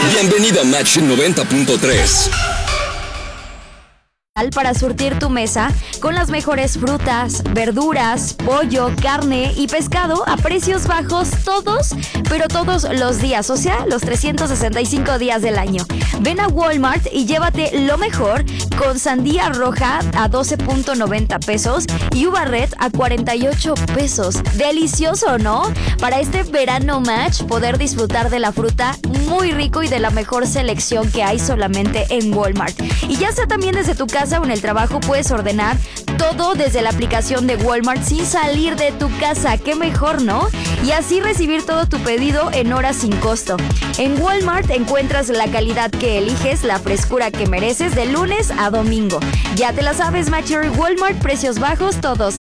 Bienvenido a Match 90.3. Para surtir tu mesa con las mejores frutas, verduras, pollo, carne y pescado a precios bajos pero todos los días, o sea, los 365 días del año. Ven a Walmart y llévate lo mejor con sandía roja a 12.90 pesos y uva red a 48 pesos. Delicioso, ¿no? Para este verano Match, poder disfrutar de la fruta muy rico y de la mejor selección que hay solamente en Walmart. Y ya sea también desde tu casa o en el trabajo, puedes ordenar todo desde la aplicación de Walmart sin salir de tu casa. ¡Qué mejor!, ¿no? Y así recibir todo tu pedido en horas sin costo. En Walmart encuentras la calidad que eliges, la frescura que mereces de lunes a domingo. Ya te la sabes, Matcher. Walmart, precios bajos todos